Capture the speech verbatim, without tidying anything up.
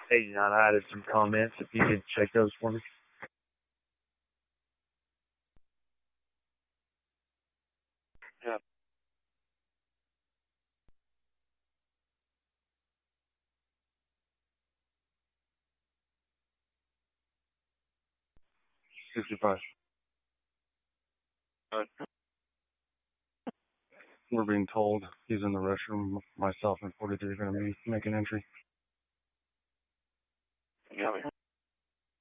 eighty-nine, I added some comments. If you could check those for me. Yeah. sixty-five. Uh, we're being told he's in the restroom. Myself and forty-three are going to be making entry. Yeah.